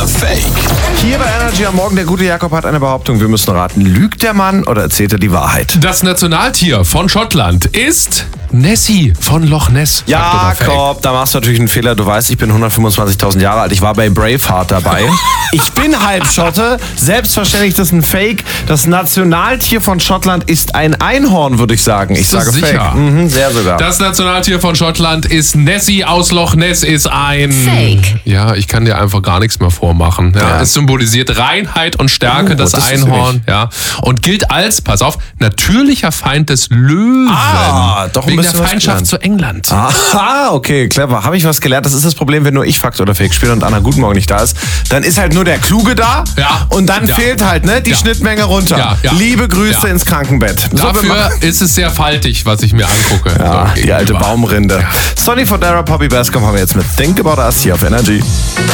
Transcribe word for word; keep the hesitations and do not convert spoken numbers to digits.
oder Fake? Hier bei Energy am Morgen, der gute Jakob hat eine Behauptung. Wir müssen raten, lügt der Mann oder erzählt er die Wahrheit? Das Nationaltier von Schottland ist Nessie von Loch Ness. Fakt oder Fake? Jakob, da machst du natürlich einen Fehler. Du weißt, ich bin hundertfünfundzwanzigtausend Jahre alt. Ich war bei Braveheart dabei. Ich bin halb Schotte. Selbstverständlich, das ist ein Fake. Das Nationaltier von Schottland ist ein Einhorn, würde ich sagen. Ich Bist du sage sicher? Fake. Mhm, sehr sogar. Das Nationaltier von Schottland ist Nessie aus Loch Ness, ist ein... Fake. Ja, ich kann dir einfach gar nichts mehr vormachen. Ja, Ja. Es symbolisiert Reinheit und Stärke, Oh, das das ist Einhorn. Ja, und gilt als, pass auf, natürlicher Feind des Löwen. Ah, doch ein wegen der bisschen was Feindschaft gelernt. zu England. Aha, okay, clever. Habe ich was gelernt? Das ist das Problem, wenn nur ich Fakt oder Fake spiele und Anna Guten Morgen nicht da ist. Dann ist halt nur der Kluge da Ja. und dann Ja. fehlt halt ne, die Ja. Schnittmenge runter. Ja, ja. Liebe Grüße Ja. ins Krankenbett. So, wir Dafür machen- ist es sehr faltig, was ich mir angucke. Ja, So die alte gegenüber. Baumrinde. Sonny Fodera, Poppy Bascom haben wir jetzt mit Think About Us hier auf Energy.